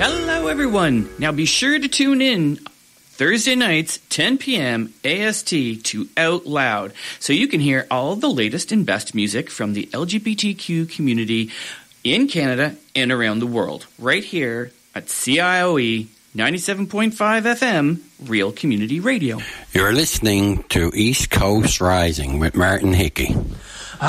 Hello, everyone. Now be sure to tune in Thursday nights, 10 p.m. AST to Out Loud, so you can hear all the latest and best music from the LGBTQ community in Canada and around the world, right here at CIOE 97.5 FM, Real Community Radio. You're listening to East Coast Rising with Martin Hickey.